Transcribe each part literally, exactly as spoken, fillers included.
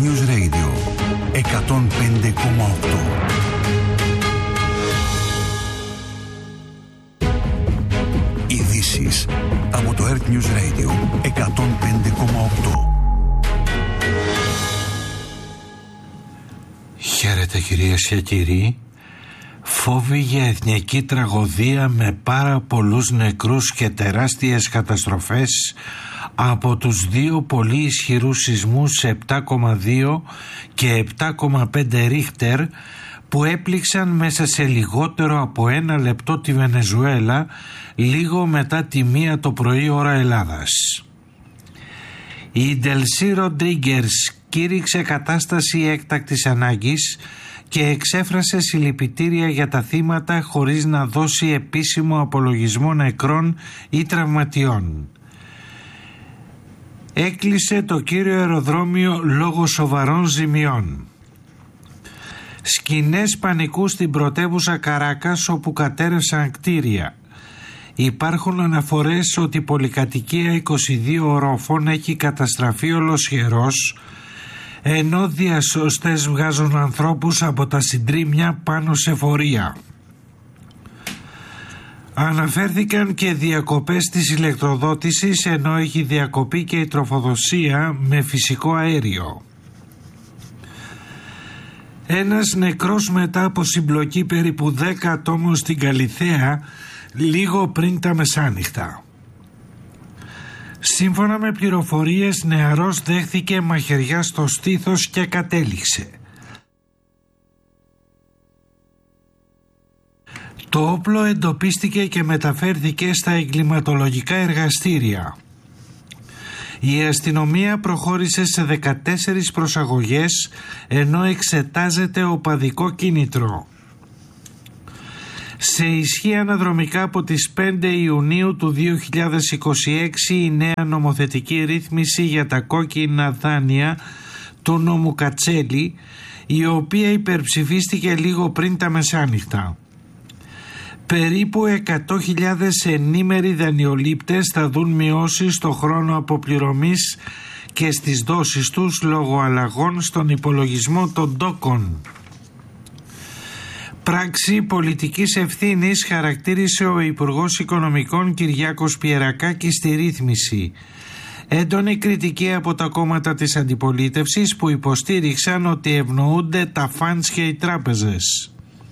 News Radio εκατόν πέντε κόμμα οκτώ. Ειδήσεις από το Earth News Radio εκατόν πέντε κόμμα οκτώ. Χαίρετε κυρίες και κύριοι. Φόβοι για εθνική τραγωδία με πάρα πολλούς νεκρούς και τεράστιες καταστροφές από τους δύο πολύ ισχυρούς σεισμούς επτά κόμμα δύο και επτά κόμμα πέντε ρίχτερ που έπληξαν μέσα σε λιγότερο από ένα λεπτό τη Βενεζουέλα λίγο μετά τη μία το πρωί ώρα Ελλάδας. Η Ντελσί Ροντρίγκερς κήρυξε κατάσταση έκτακτης ανάγκης και εξέφρασε συλληπιτήρια για τα θύματα χωρίς να δώσει επίσημο απολογισμό νεκρών ή τραυματιών. Έκλεισε το κύριο αεροδρόμιο λόγω σοβαρών ζημιών. Σκηνές πανικού στην πρωτεύουσα Καράκας όπου κατέρευσαν κτίρια. Υπάρχουν αναφορές ότι η πολυκατοικία είκοσι δύο ορόφων έχει καταστραφεί ολοσχερός, ενώ διασώστες βγάζουν ανθρώπους από τα συντρίμμια πάνω σε φορεία. Αναφέρθηκαν και διακοπές της ηλεκτροδότησης, ενώ έχει διακοπεί και η τροφοδοσία με φυσικό αέριο. Ένας νεκρός μετά από συμπλοκή περίπου δέκα ατόμων στην Καλιθέα λίγο πριν τα μεσάνυχτα. Σύμφωνα με πληροφορίες, νεαρός δέχθηκε μαχαιριά στο στήθος και κατέληξε. Το όπλο εντοπίστηκε και μεταφέρθηκε στα εγκληματολογικά εργαστήρια. Η αστυνομία προχώρησε σε δεκατέσσερις προσαγωγές, ενώ εξετάζεται οπαδικό κίνητρο. Σε ισχύ αναδρομικά από τις πέντε Ιουνίου του δύο χιλιάδες είκοσι έξι η νέα νομοθετική ρύθμιση για τα κόκκινα δάνεια του νόμου Κατσέλη, η οποία υπερψηφίστηκε λίγο πριν τα μεσάνυχτα. Περίπου εκατό χιλιάδες ενήμεροι δανειολήπτες θα δουν μειώσεις στο χρόνο αποπληρωμής και στις δόσεις τους λόγω αλλαγών στον υπολογισμό των τόκων. Πράξη πολιτικής ευθύνης χαρακτήρισε ο Υπουργός Οικονομικών Κυριάκος Πιερακάκης στη ρύθμιση. Έντονη κριτική από τα κόμματα της αντιπολίτευσης που υποστήριξαν ότι ευνοούνται τα φαντς και οι τράπεζες.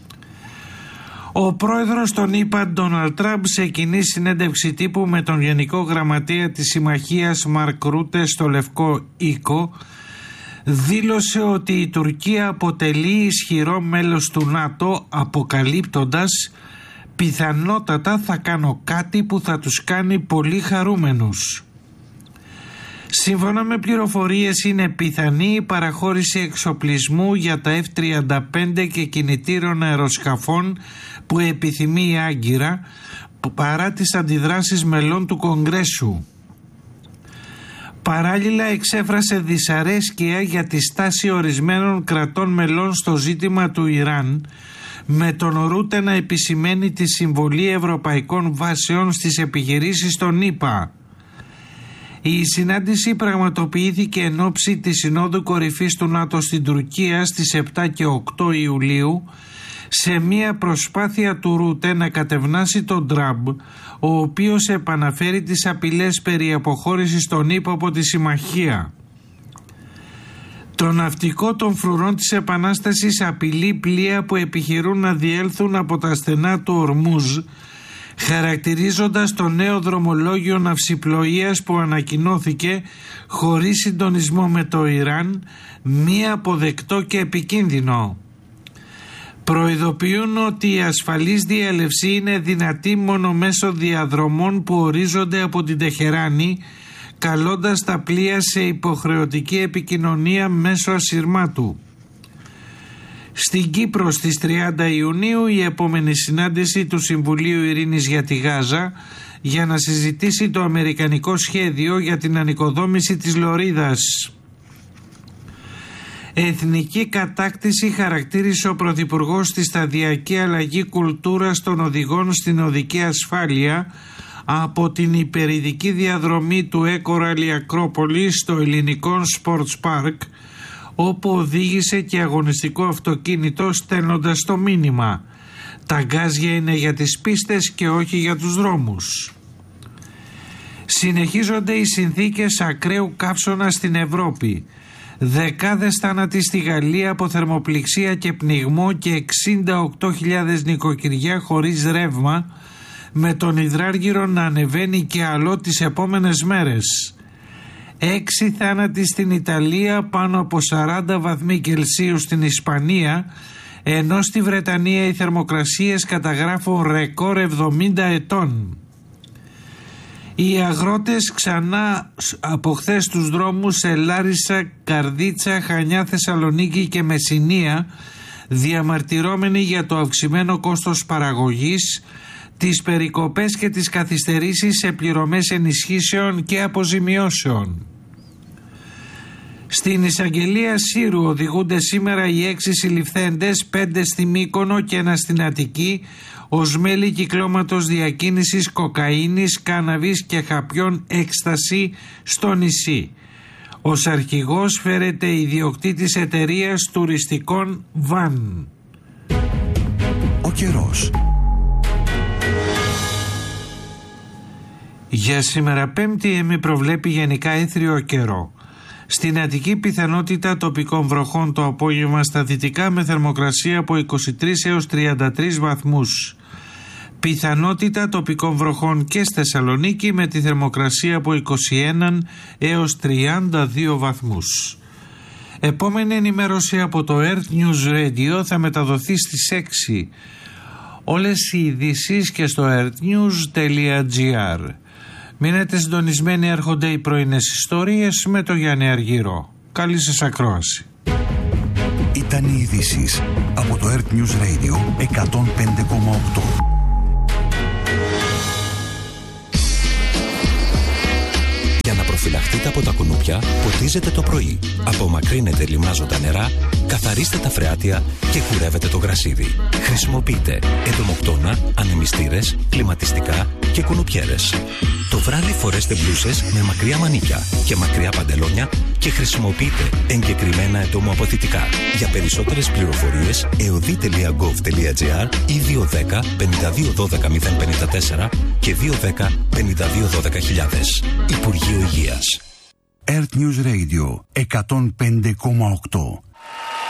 Ο πρόεδρος των ΗΠΑ Ντόναλντ Τραμπ σε κοινή συνέντευξη τύπου με τον Γενικό Γραμματέα της Συμμαχίας Μαρκ Ρούτε στο Λευκό Οίκο δήλωσε ότι η Τουρκία αποτελεί ισχυρό μέλος του ΝΑΤΟ, αποκαλύπτοντας «πιθανότατα θα κάνω κάτι που θα τους κάνει πολύ χαρούμενους». Σύμφωνα με πληροφορίες είναι πιθανή η παραχώρηση εξοπλισμού για τα εφ τριάντα πέντε και κινητήρων αεροσκαφών που επιθυμεί η Άγκυρα παρά τις αντιδράσεις μελών του Κογκρέσου. Παράλληλα εξέφρασε δυσαρέσκεια για τη στάση ορισμένων κρατών μελών στο ζήτημα του Ιράν, με τον Ρούτε να επισημαίνει τη συμβολή ευρωπαϊκών βάσεων στις επιχειρήσεις των ΗΠΑ. Η συνάντηση πραγματοποιήθηκε εν ώψη της Συνόδου Κορυφής του ΝΑΤΟ στην Τουρκία στις επτά και οκτώ Ιουλίου, σε μια προσπάθεια του Ρούτε να κατευνάσει τον Τραμπ, ο οποίος επαναφέρει τις απειλές περί αποχώρησης των ΗΠΑ από τη συμμαχία. Το ναυτικό των φρουρών της Επανάστασης απειλεί πλοία που επιχειρούν να διέλθουν από τα στενά του Ορμούζ, χαρακτηρίζοντας το νέο δρομολόγιο ναυσιπλοείας που ανακοινώθηκε χωρίς συντονισμό με το Ιράν μη αποδεκτό και επικίνδυνο. Προειδοποιούν ότι η ασφαλής διέλευση είναι δυνατή μόνο μέσω διαδρομών που ορίζονται από την Τεχεράνη, καλώντας τα πλοία σε υποχρεωτική επικοινωνία μέσω ασυρμάτου. Στην Κύπρο στις τριάντα Ιουνίου η επόμενη συνάντηση του Συμβουλίου Ειρήνης για τη Γάζα για να συζητήσει το αμερικανικό σχέδιο για την ανοικοδόμηση της Λωρίδας. Εθνική κατάκτηση χαρακτήρισε ο Πρωθυπουργός τη σταδιακή αλλαγή κουλτούρας των οδηγών στην οδική ασφάλεια από την υπερηδική διαδρομή του Έκο Ράλι Ακρόπολη στο ελληνικό Sports Park, όπου οδήγησε και αγωνιστικό αυτοκίνητο στέλνοντας το μήνυμα «Τα γκάζια είναι για τις πίστες και όχι για τους δρόμους». Συνεχίζονται οι συνθήκες ακραίου καύσωνα στην Ευρώπη. Δεκάδες θάνατοι στη Γαλλία από θερμοπληξία και πνιγμό και εξήντα οκτώ χιλιάδες νοικοκυριά χωρίς ρεύμα, με τον υδράργυρο να ανεβαίνει και άλλο τις επόμενες μέρες. Έξι θάνατοι στην Ιταλία, πάνω από σαράντα βαθμοί Κελσίου στην Ισπανία, ενώ στη Βρετανία οι θερμοκρασίες καταγράφουν ρεκόρ εβδομήντα ετών. Οι αγρότες ξανά από χθες στους δρόμους σε Λάρισα, Καρδίτσα, Χανιά, Θεσσαλονίκη και Μεσσηνία, διαμαρτυρώμενοι για το αυξημένο κόστος παραγωγής, τις περικοπές και τις καθυστερήσεις σε πληρωμές ενισχύσεων και αποζημιώσεων. Στην εισαγγελία Σύρου οδηγούνται σήμερα οι έξι συλληφθέντες, πέντε στη Μύκονο και ένα στην Αττική, ως μέλη κυκλώματος διακίνησης κοκαίνης, κάναβης και χαπιών έκσταση στο νησί. Ως αρχηγός φέρεται ιδιοκτήτης εταιρείας τουριστικών Βαν. Ο καιρός. Για σήμερα Πέμπτη εμεί προβλέπει γενικά έθριο καιρό. Στην Αττική πιθανότητα τοπικών βροχών το απόγευμα στα δυτικά με θερμοκρασία από είκοσι τρεις έως τριάντα τρεις βαθμούς. Πιθανότητα τοπικών βροχών και στη Θεσσαλονίκη με τη θερμοκρασία από είκοσι ένα έως τριάντα δύο βαθμούς. Επόμενη ενημέρωση από το Earth News Radio θα μεταδοθεί στις έξι. Όλες οι ειδήσεις και στο earthnews.gr. Μείνετε συντονισμένοι, έρχονται οι πρωινές ιστορίες με το Γιάννη Αργυρό. Καλή σας ακρόαση. Ήταν οι ειδήσεις από το Earth News Radio εκατόν πέντε κόμμα οκτώ. Για να προφυλαχτείτε από τα κουνούπια, ποτίζετε το πρωί. Απομακρύνετε λιμάζοντα νερά, καθαρίστε τα φρεάτια και κουρεύετε το γρασίδι. Χρησιμοποιείτε εντομοκτώνα, ανεμιστήρες, κλιματιστικά και κουνουπιέρες. Το βράδυ φορέστε μπλούσες με μακριά μανίκια και μακριά παντελόνια και χρησιμοποιείτε εγκεκριμένα εντομοαποθητικά. Για περισσότερες πληροφορίες εωδή τελεία γκοβ τελεία τζι αρ ή δύο ένα μηδέν πέντε δύο ένα δύο μηδέν πέντε τέσσερα και δύο ένα μηδέν πέντε δύο ένα μηδέν χιλιάδες. Υπουργείο Υγείας. Earth News Radio εκατόν πέντε κόμμα οκτώ.